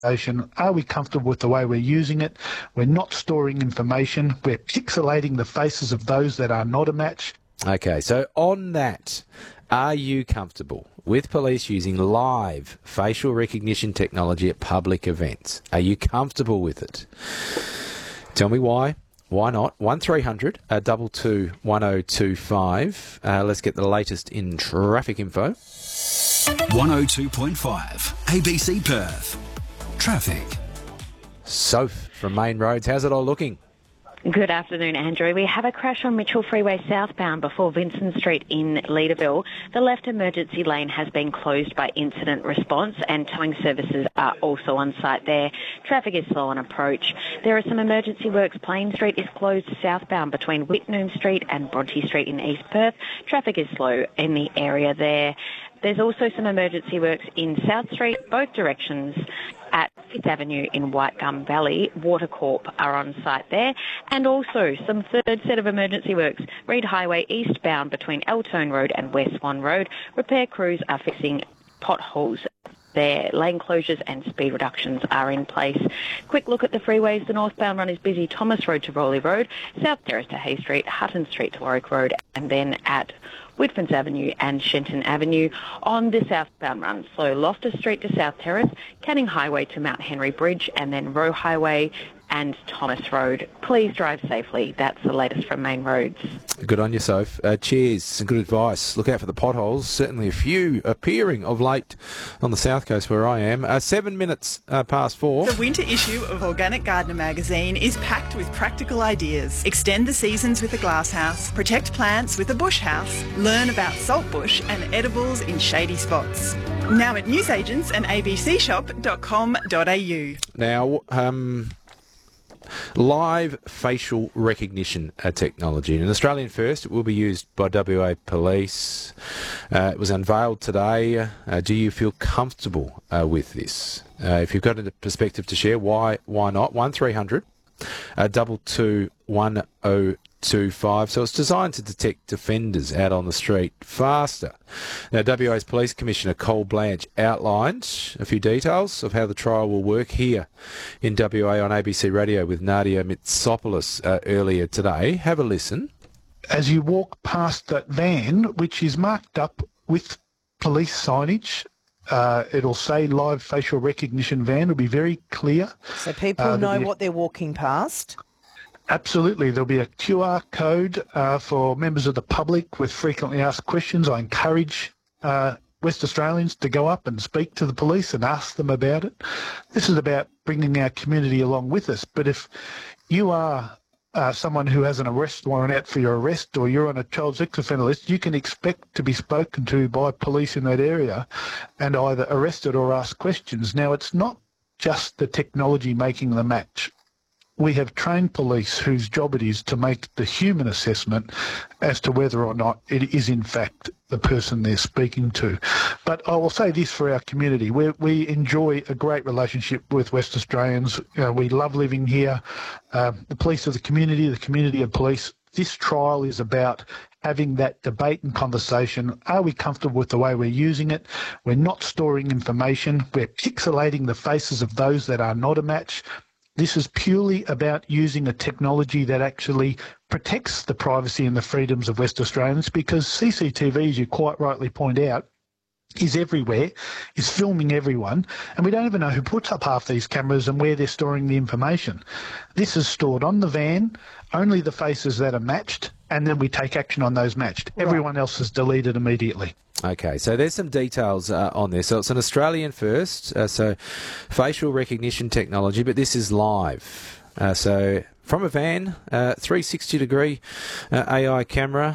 Are we comfortable with the way we're using it? We're not storing information. We're pixelating the faces of those that are not a match. Okay, so on that, are you comfortable with police using live facial recognition technology at public events? Are you comfortable with it? Tell me why. Why not? 1300 22 1025. Let's get the latest in traffic info. 102.5 ABC Perth. Traffic. Soph from Main Roads, how's it all looking? Good afternoon, Andrew. We have a crash on Mitchell Freeway southbound before Vincent Street in Leederville. The left emergency lane has been closed by incident response and towing services are also on site there. Traffic is slow on approach. There are some emergency works. Plain Street is closed southbound between Whitnoom Street and Bronte Street in East Perth. Traffic is slow in the area there. There's also some emergency works in South Street, both directions at 5th Avenue in White Gum Valley. Water Corp are on site there. And also some third set of emergency works. Reed Highway eastbound between Eltone Road and West Swan Road. Repair crews are fixing potholes there. Lane closures and speed reductions are in place. Quick look at the freeways. The northbound run is busy. Thomas Road to Rowley Road, South Terrace to Hay Street, Hutton Street to Warwick Road, and then at Whitfins Avenue and Shenton Avenue. On the southbound run, so Loftus Street to South Terrace, Canning Highway to Mount Henry Bridge, and then Roe Highway and Thomas Road. Please drive safely. That's the latest from Main Roads. Good on you, Soph. Cheers. Some good advice. Look out for the potholes. Certainly a few appearing of late on the south coast where I am. 7 minutes past 4. The winter issue of Organic Gardener magazine is packed with practical ideas. Extend the seasons with a glasshouse, protect plants with a bush house, learn about saltbush and edibles in shady spots. Now at newsagents and abcshop.com.au. Now, live facial recognition technology. An Australian first, it will be used by WA Police. It was unveiled today. Do you feel comfortable with this? If you've got a perspective to share, why not? 1300 22 1025. So it's designed to detect offenders out on the street faster. Now, WA's Police Commissioner Cole Blanche outlined a few details of how the trial will work here in WA on ABC Radio with Nadia Mitsopoulos earlier today. Have a listen. As you walk past that van, which is marked up with police signage, it'll say live facial recognition van. It'll be very clear. So people know what they're walking past? Absolutely. There'll be a QR code for members of the public with frequently asked questions. I encourage West Australians to go up and speak to the police and ask them about it. This is about bringing our community along with us. But if you are someone who has an arrest warrant out for your arrest, or you're on a child sex offender list, you can expect to be spoken to by police in that area and either arrested or asked questions. Now, it's not just the technology making the match. We have trained police whose job it is to make the human assessment as to whether or not it is in fact the person they're speaking to. But I will say this for our community. We enjoy a great relationship with West Australians. We love living here. The police are the community of police. This trial is about having that debate and conversation. Are we comfortable with the way we're using it? We're not storing information. We're pixelating the faces of those that are not a match. This is purely about using a technology that actually protects the privacy and the freedoms of West Australians, because CCTV, as you quite rightly point out, is everywhere, is filming everyone, and we don't even know who puts up half these cameras and where they're storing the information. This is stored on the van, only the faces that are matched, and then we take action on those matched. Right. Everyone else is deleted immediately. Okay, so there's some details on this. So it's an Australian first, so facial recognition technology, but this is live. So from a van, 360-degree AI camera,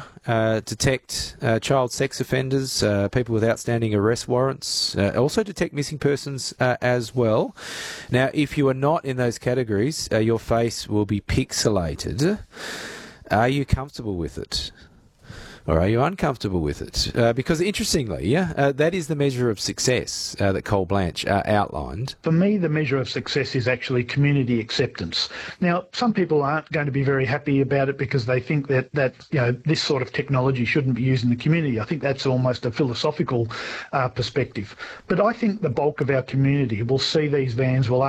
detect child sex offenders, people with outstanding arrest warrants, also detect missing persons as well. Now, if you are not in those categories, your face will be pixelated. Are you comfortable with it? Or are you uncomfortable with it? Because interestingly, that is the measure of success that Cole Blanche outlined. For me, the measure of success is actually community acceptance. Now, some people aren't going to be very happy about it because they think that this sort of technology shouldn't be used in the community. I think that's almost a philosophical perspective. But I think the bulk of our community will see these vans will